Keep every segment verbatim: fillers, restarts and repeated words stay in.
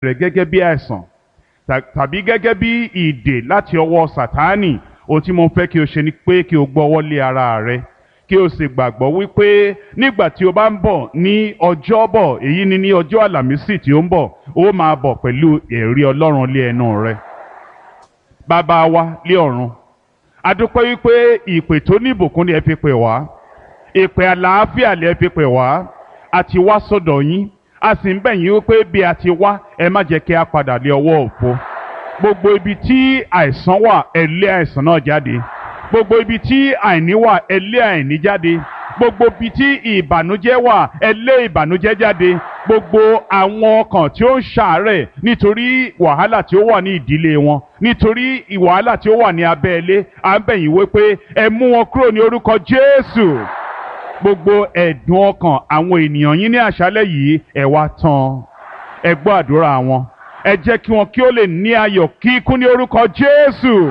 rẹ̀ gẹ́gẹ́ bí àìsàn tàbí gẹ́gẹ́ bí ìdè láti ọwọ́ Sátánì, ohun tí mo fẹ́ kí o ṣe ni pé kí o gbọ́wọ́ lé ara rẹ kí o sì gbàgbọ́ wípé nígbà tí o bá ń bọ̀ ní ọjọ́bọ̀, èyí ni ní ọjọ́ àlàmísì tí ó ń bọ̀, ó máa bọ̀ pẹ̀lú ẹ̀rí Ọlọ́run lé ẹnu rẹ. Bàbá wa lé ọ̀run, a dúpẹ́ wípé ìpè tó ní ìbùkún ni ẹ fi pè wá, ìpè àlàáfíà lẹ fi pè wá, a ti wá sọ́dọ̀ yín, a sì ń bẹ̀ yín wípé bí a ti wá ẹ má jẹ́ kí a padà lé ọwọ́ òfo. Gbogbo ibi tí àìsàn wà ẹ lé àìsàn náà jáde, gbogbo ibi tí àìní wà ẹ lé àìní jáde, gbogbo ibi tí ìbànújẹ́ wà ẹ lé ìbànújẹ́ jáde, gbogbo àwọn ọkàn tí ó ń ṣàárẹ̀ nítorí wàhálà tí ó wà ní ìdílé wọn, nítorí wàhálà tí ó wà ní abẹ́lé, à ń bẹ̀ yín wípé ẹ mú wọn kúrò ní orúkọ Jésù. Gbogbo ẹ̀dùn ọkàn àwọn ènìyàn yín ní àṣálẹ́ yìí ẹ wá tán, ẹ gbọ́ àdúrà wọn, ẹ jẹ́ kí wọn kí ó lè ní ayọ̀ kíkún ní orúkọ Jésù.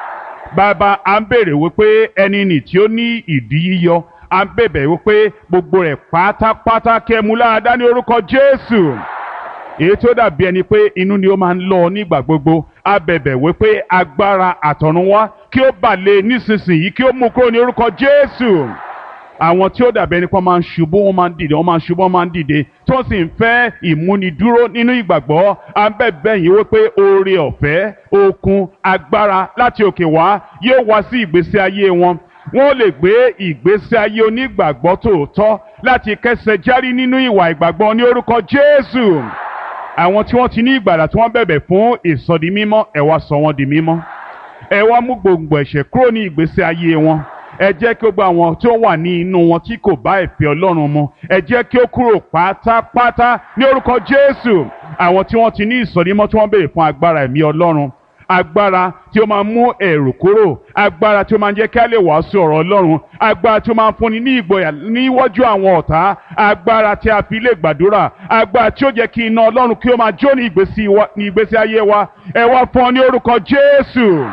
Bàbá, à ń bèrè wípé ẹni nì tí ó ní ìdí yíyọ, à ń bẹ̀bẹ̀ wípé gbogbo rẹ̀ pátápátá kí ẹ mú lára dá ní orúkọ Jésù. Èyí tó dàbí ẹni pé inú ni ó máa ń lọ nígbà gbogbo, a bẹ̀bẹ̀ wípé agbára àtọ̀run wá kí ó bà lé nísinsìnyí kí ó mú kúrò ní orúkọ Jésù. Àwọn tí ó dàbí ẹni pé wọ́n máa ń ṣubú, wọ́n máa ń dìde, wọ́n máa ń ṣubú, wọ́n máa ń dìde, tó sì ń fẹ́ ìmúnidúró nínú ìgbàgbọ́, à ń bẹ̀bẹ̀ yín wípé oore ọ̀fẹ́, okun, agbára láti òkè wá yóò wá sí ìgbésí ayé wọn. Wọ́n lè gbé ìgbésí ayé onígbàgbọ́ tòótọ́ láti kẹ́sẹ̀ járí nínú ìwà ìgbàgbọ́ ní orúkọ Jésù. Àwọn tí wọ́n ti ní ìgbàlà tí wọ́n bẹ̀bẹ̀ fún ìsọdi mímọ́, ẹ wá sọ wọ́n di mímọ́. Ẹ wá mú gbòǹgbò ẹ̀ṣẹ̀ kúrò ní ìgbésí ayé wọn. Ẹ jẹ́ kí ó gba àwọn tí ó wà ní inú wọn tí kò bá ìfẹ́ Ọlọ́run mu, ẹ jẹ́ kí ó kúrò pátápátá ní orúkọ Jésù. Àwọn tí wọ́n ti ní ìsọdímọ́ tí wọ́n béèrè fún agbára ẹ̀mí Ọlọ́run, agbára tí ó máa mú ẹ̀rù kúrò, agbára tí ó máa jẹ́ kí a lè wàásù ọ̀rọ̀ Ọlọ́run, agbára tí ó máa fúnni ní ìgboyà níwájú àwọn ọ̀tá, agbára tí a fi lè gbàdúrà, agbára tí ó jẹ́ kí iná Ọlọ́run kí ó máa jó ní ìgbésí ayé wa, ẹ wá fún ọ ní orúkọ Jésù.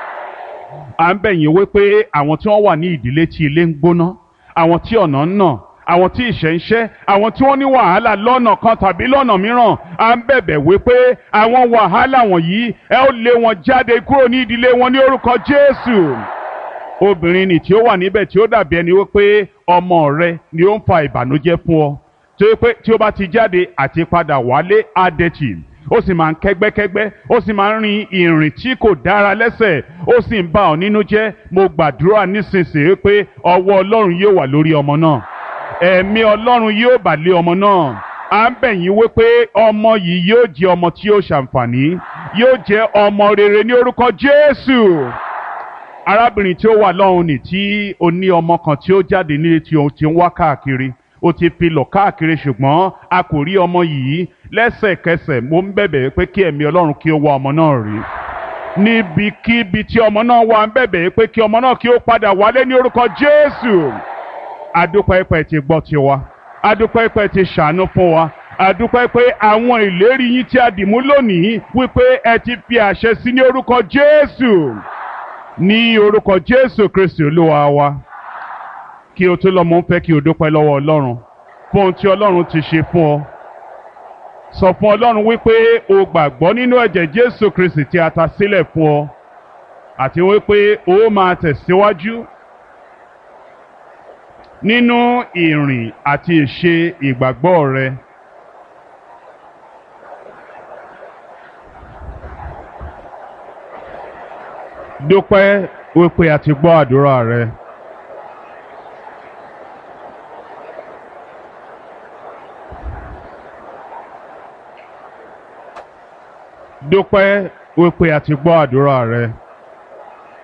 À ń bẹ̀ yín wípé àwọn tí wọ́n wà ní ìdílé tí ilé ń gbóná, àwọn tí ọ̀nà ń nà, àwọn tí ìṣẹ́ ń ṣẹ́, àwọn tí wọ́n ní wàhálà lọ́nà kan tàbí lọ́nà mìíràn, à ń bẹ̀bẹ̀ wípé àwọn wàhálà wọ̀nyí ẹ ó lé wọn jáde kúrò ní ìdílé wọn ní orúkọ Jésù. Obìnrin nì tí ó wà níbẹ̀ tí ó dàbí ẹni wípé ọmọ rẹ ni ó ń fa ìbànújẹ́ fún ọ, tó yẹ pé tí ó bá ti jáde àti padà wálé adẹ́tì, ó sì máa ń kẹ́gbẹ́kẹ́gbẹ́, ó sì máa ń rin ìrìn tí kò dára lẹ́sẹ̀, ó sì ń bà ọ́ nínú jẹ́. Mo gbàdúrà nísinsìnyí pé ọwọ́ Ọlọ́run yóò wà lórí ọmọ náà, ẹ̀mí Ọlọ́run yóò bà lé ọmọ náà. À ń bẹ̀ yín wípé ọmọ yìí yóò jẹ́ ọmọ tí yóò ṣàǹfààní, yóò jẹ́ ọmọ rere ní orúkọ Jésù. Arábìnrin tí ó wà lọ́hùn ní tí ó ní ọmọ kan tí ó jáde nílé tí ó ti ń wá káàkiri, ó ti fi lọ̀ káàkiri ṣùgbọ́n a kò rí ọmọ yìí. Lẹ́sẹ̀kẹsẹ̀ mo ń bẹ̀bẹ̀ pé kí ẹ̀mí Ọlọ́run kí ó wá ọmọ náà rí. Níbikíbi tí ọmọ náà wà ń bẹ̀bẹ̀ pé kí ọmọ náà kí ó padà wálé ní orúkọ Jésù. Adúpẹ́ pé ti gbọ́ tiwa, adúpẹ́ pé ti ṣàánú fún wa, adúpẹ́ pé àwọn ìlérí yín tí a dìmú lónìí wípé ẹ ti fi àṣẹ sí ní orúkọ Jésù. Ní orúkọ Jésù Kristi Olúwa wa. Kí o tó lọ, mo ń fẹ́ kí o dúpẹ́ lọ́wọ́ Ọlọ́run fún ohun tí Ọlọ́run ti ṣe fún ọ. Sọ fún Ọlọ́run wípé o gbàgbọ́ nínú ẹ̀jẹ̀ Jésù Kristi tí a ta sílẹ̀ fún ọ, àti wípé o máa tẹ̀síwájú nínú ìrìn àti ìṣe ìgbàgbọ́ rẹ. Dúpẹ́ wípé a ti gbọ́ àdúrà rẹ. Dúpẹ́ wípé a ti gbọ́ àdúrà rẹ.